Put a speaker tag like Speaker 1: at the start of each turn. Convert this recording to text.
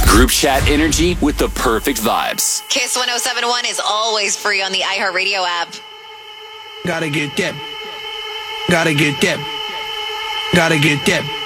Speaker 1: Group chat energy with the perfect vibes.
Speaker 2: Kiss 1071 is always free on the iHeartRadio app.
Speaker 3: Gotta get that. Gotta get that. Gotta get that.